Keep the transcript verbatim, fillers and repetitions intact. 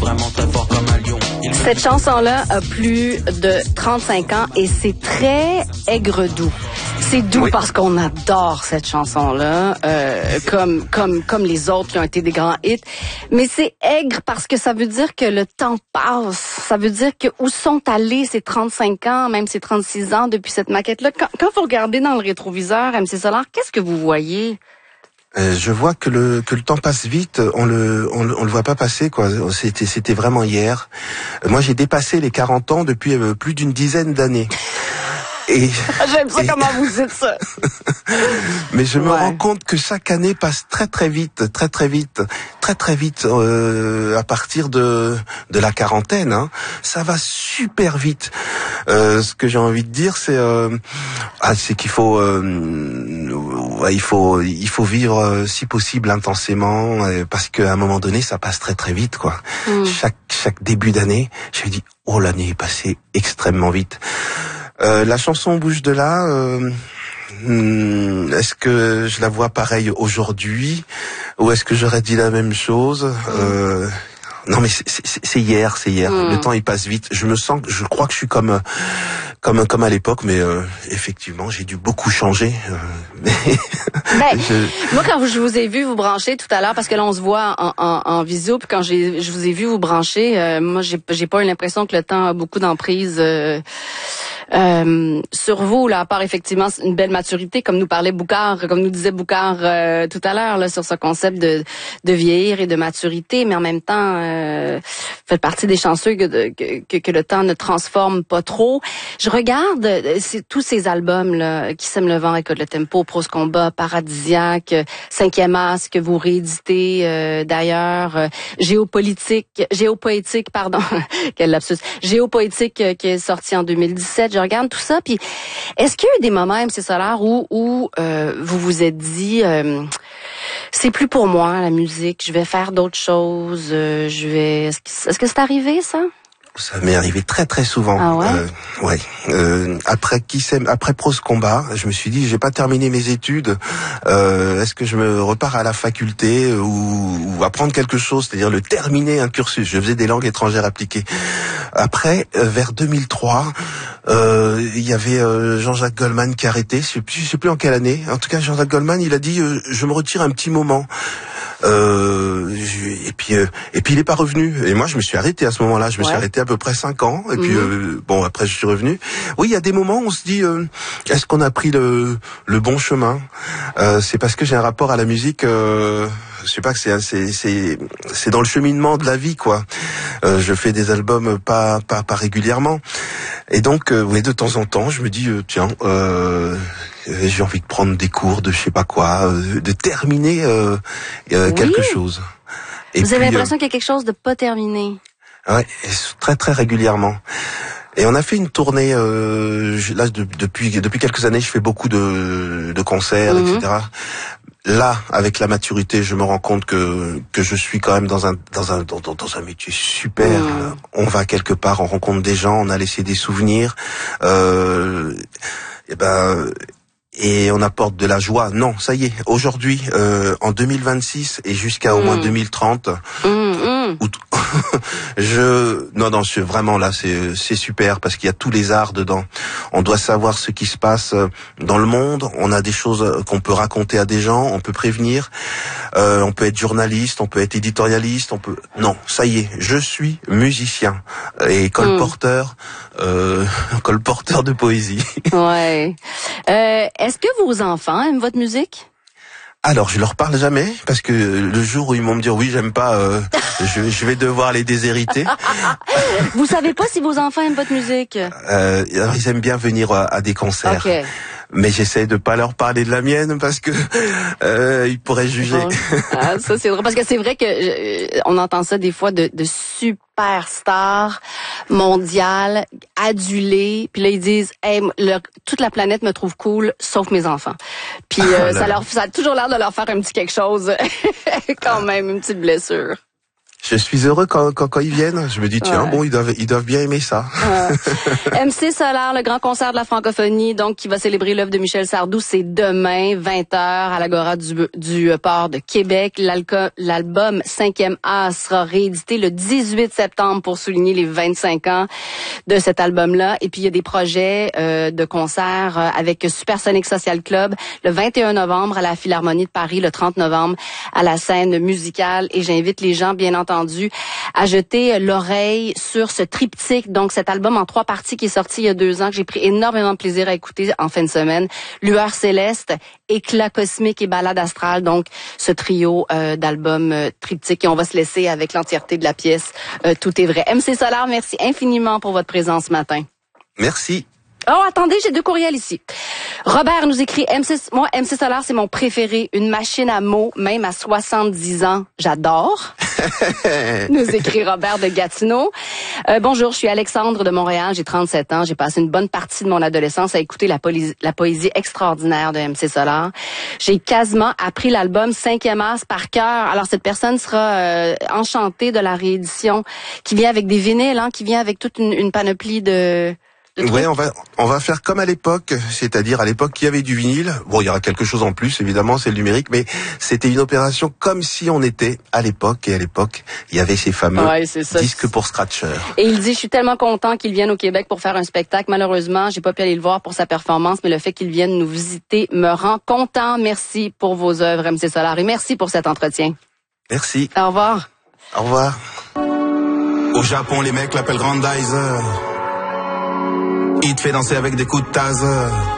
vraiment très fort comme un lion. Cette chanson-là a plus de trente-cinq ans et c'est très aigre-doux. C'est doux oui. parce qu'on adore cette chanson-là, euh, comme comme comme les autres qui ont été des grands hits. Mais c'est aigre parce que ça veut dire que le temps passe. Ça veut dire que où sont allés ces trente-cinq ans, même ces trente-six ans depuis cette maquette-là. Quand, quand vous regardez dans le rétroviseur, M C Solar, qu'est-ce que vous voyez? Euh, je vois que le que le temps passe vite, on le on le, on le voit pas passer quoi. C'était c'était vraiment hier. Euh, moi j'ai dépassé les quarante ans depuis euh, plus d'une dizaine d'années. Et j'aime ça et... comment vous dites ça. Mais je me ouais. rends compte que chaque année passe très très vite, très très vite, très très vite euh, à partir de de la quarantaine. Hein. Ça va super vite. Euh, ce que j'ai envie de dire, c'est euh, ah, c'est qu'il faut euh, ouais, il faut il faut vivre euh, si possible intensément euh, parce qu'à un moment donné, ça passe très très vite quoi. Mm. Chaque chaque début d'année, je me dis oh l'année est passée extrêmement vite. Euh, la chanson Bouge de là, euh, hmm, est-ce que je la vois pareil aujourd'hui ou est-ce que j'aurais dit la même chose euh, Non mais c'est, c'est, c'est hier, c'est hier. Mmh. Le temps il passe vite. Je me sens, je crois que je suis comme comme comme à l'époque, mais euh, effectivement j'ai dû beaucoup changer. Euh, mais ben, je... Moi quand je vous ai vu vous brancher tout à l'heure, parce que là on se voit en, en, en visio, puis quand j'ai je vous ai vu vous brancher, euh, moi j'ai j'ai pas eu l'impression que le temps a beaucoup d'emprise. Euh, Euh, sur vous, là, à part effectivement une belle maturité, comme nous parlait Boucard, comme nous disait Boucard euh, tout à l'heure, là, sur ce concept de, de vieillir et de maturité, mais en même temps, euh, faites partie des chanceux que, que, que le temps ne transforme pas trop. Je regarde c'est, tous ces albums-là, Qui sème le vent, Écoute le tempo, Prose combat, Paradisiaque, Cinquième as, que vous rééditez euh, d'ailleurs, euh, Géopolitique, Géopoétique, pardon, quel lapsus, Géopoétique euh, qui est sorti en deux mille dix-sept. Je regarde tout ça, puis est-ce qu'il y a eu des moments, M C Solar, où, où euh, vous vous êtes dit, euh, c'est plus pour moi la musique, je vais faire d'autres choses, euh, je vais, est-ce que, est-ce que c'est arrivé ça? Ça m'est arrivé très très souvent. Ah ouais. Euh, ouais. Euh, après qui s'aime, après Prose combat, je me suis dit j'ai pas terminé mes études. Euh, est-ce que je me repars à la faculté ou, ou apprendre quelque chose, c'est-à-dire le terminer un cursus. Je faisais des langues étrangères appliquées. Après, euh, vers deux mille trois, euh, il y avait euh, Jean-Jacques Goldman qui a arrêté. Je sais plus, je sais plus en quelle année. En tout cas, Jean-Jacques Goldman, il a dit euh, je me retire un petit moment. Euh, et puis euh, et puis il est pas revenu et moi je me suis arrêté à ce moment-là je me ouais. suis arrêté à peu près cinq ans et mmh. puis euh, bon après je suis revenu. Oui, il y a des moments où on se dit euh, est-ce qu'on a pris le le bon chemin. Euh, c'est parce que j'ai un rapport à la musique, euh, je sais pas que c'est c'est c'est c'est dans le cheminement de la vie quoi. Euh, je fais des albums pas pas pas régulièrement et donc euh, oui de temps en temps je me dis euh, tiens euh, j'ai envie de prendre des cours de je sais pas quoi, euh, de terminer euh, euh, oui. quelque chose. Et vous puis, avez l'impression euh, qu'il y a quelque chose de pas terminé. Ouais, très très régulièrement. Et on a fait une tournée euh, là de, depuis depuis quelques années. Je fais beaucoup de de concerts, mm-hmm. et cetera. Là, avec la maturité, je me rends compte que que je suis quand même dans un dans un dans, dans un métier super. Mm. On va quelque part, on rencontre des gens, on a laissé des souvenirs. Euh, et ben. Et on apporte de la joie. Non, ça y est, aujourd'hui, euh, en deux mille vingt-six et jusqu'à mmh. au moins deux mille trente, mmh, mmh. Où t- je non non, c'est vraiment là, c'est c'est super parce qu'il y a tous les arts dedans. On doit savoir ce qui se passe dans le monde. On a des choses qu'on peut raconter à des gens, on peut prévenir. Euh, on peut être journaliste, on peut être éditorialiste, on peut. Non, ça y est, je suis musicien et colporteur, mmh. euh, colporteur de poésie. Ouais. Euh, Est-ce que vos enfants aiment votre musique? Alors, je leur parle jamais parce que le jour où ils vont me dire oui, j'aime pas, euh, je, je vais devoir les déshériter. Vous savez pas si vos enfants aiment votre musique? Euh, alors, ils aiment bien venir à, à des concerts. Okay. Mais j'essaie de pas leur parler de la mienne parce que euh, ils pourraient juger. Bon. Ah, ça c'est drôle parce que c'est vrai que euh, on entend ça des fois de, de superstars mondiales adulées, puis là ils disent hey, leur, toute la planète me trouve cool sauf mes enfants. Puis euh, ah, ça leur ça a toujours l'air de leur faire un petit quelque chose quand même, une petite blessure. Je suis heureux quand, quand, quand ils viennent. Je me dis, tiens, ouais. bon, ils doivent, ils doivent bien aimer ça. Euh, M C Solar, le grand concert de la francophonie, donc, qui va célébrer l'œuvre de Michel Sardou, c'est demain, vingt heures, à l'Agora du, du port de Québec. L'album cinquième A sera réédité le dix-huit septembre pour souligner les vingt-cinq ans de cet album-là. Et puis, il y a des projets euh, de concerts euh, avec Supersonic Social Club le vingt et un novembre à la Philharmonie de Paris, le trente novembre à la scène musicale. Et j'invite les gens, bien entendu, à jeter l'oreille sur ce triptyque, donc cet album en trois parties qui est sorti il y a deux ans, que j'ai pris énormément de plaisir à écouter en fin de semaine. Lueur céleste, Éclat cosmique et Ballade astrale, donc ce trio euh, d'albums euh, triptyque. Et on va se laisser avec l'entièreté de la pièce euh, Tout est vrai. M C Solar, merci infiniment pour votre présence ce matin. Merci. Oh, attendez, j'ai deux courriels ici. Robert nous écrit, M C, moi, M C Solar, c'est mon préféré. Une machine à mots, même à soixante-dix ans. J'adore. Nous écrit Robert de Gatineau. Euh, bonjour, je suis Alexandre de Montréal, j'ai trente-sept ans. J'ai passé une bonne partie de mon adolescence à écouter la, poésie, la poésie extraordinaire de M C Solar. J'ai quasiment appris l'album cinquième As par cœur. Alors, cette personne sera euh, enchantée de la réédition qui vient avec des vinyles, hein, qui vient avec toute une, une panoplie de... Oui, on va on va faire comme à l'époque, c'est-à-dire à l'époque il y avait du vinyle. Bon, il y aura quelque chose en plus, évidemment, c'est le numérique, mais c'était une opération comme si on était à l'époque. Et à l'époque, il y avait ces fameux ouais, disques pour scratcher. Et il dit, je suis tellement content qu'il vienne au Québec pour faire un spectacle. Malheureusement, j'ai pas pu aller le voir pour sa performance, mais le fait qu'il vienne nous visiter me rend content. Merci pour vos œuvres, M C Solar, et merci pour cet entretien. Merci. Au revoir. Au revoir. Au Japon, les mecs l'appellent Grandizer. Il te fait danser avec des coups de taser.